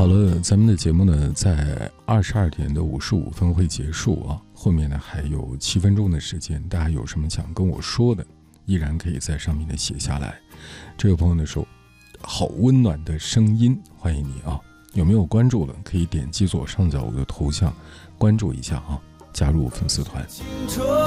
了，咱们的节目呢在22点的55分会结束啊，后面呢还有7分钟的时间，大家有什么想跟我说的，依然可以在上面呢写下来。这位朋友呢说，好温暖的声音，欢迎你啊！有没有关注了？可以点击左上角我的头像关注一下啊，加入粉丝团。